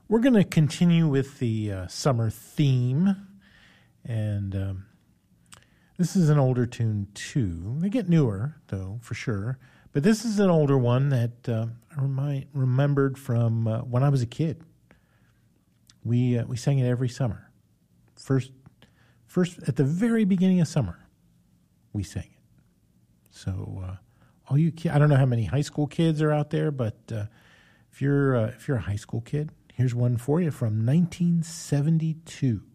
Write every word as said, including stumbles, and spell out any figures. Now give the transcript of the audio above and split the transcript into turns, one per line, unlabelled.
We're going to continue with the uh, summer theme, and um, this is an older tune too. They get newer, though, for sure. But this is an older one that uh, I remi- remembered from uh, when I was a kid. We uh, we sang it every summer. First, first at the very beginning of summer, we sang it. So, uh, all you kids, I don't know how many high school kids are out there, but uh, if you're uh, if you're a high school kid, here's one for you from nineteen seventy-two.